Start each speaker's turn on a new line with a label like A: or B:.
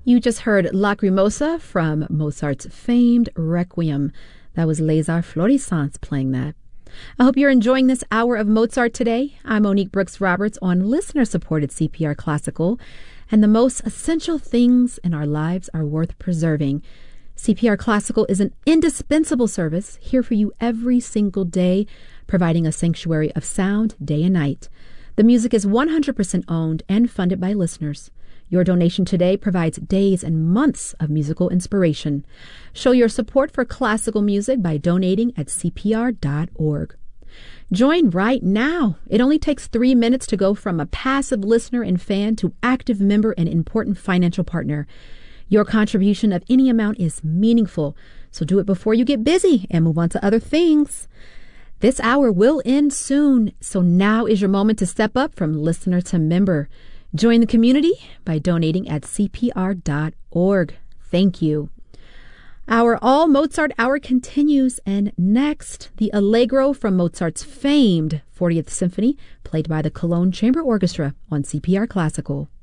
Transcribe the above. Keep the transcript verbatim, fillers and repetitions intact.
A: You just heard Lacrimosa from Mozart's famed Requiem. That was Les Arts Florissants playing that. I hope you're enjoying this hour of Mozart today. I'm Monique Brooks-Roberts on listener-supported C P R Classical, and the most essential things in our lives are worth preserving. C P R Classical is an indispensable service here for you every single day, providing a sanctuary of sound day and night. The music is one hundred percent owned and funded by listeners. Your donation today provides days and months of musical inspiration. Show your support for classical music by donating at C P R dot org. Join right now. It only takes three minutes to go from a passive listener and fan to active member and important financial partner. Your contribution of any amount is meaningful, so do it before you get busy and move on to other things. This hour will end soon, so now is your moment to step up from listener to member. Join the community by donating at C P R dot org. Thank you. Our All Mozart Hour continues, and next, the Allegro from Mozart's famed fortieth Symphony, played by the Cologne Chamber Orchestra on C P R Classical.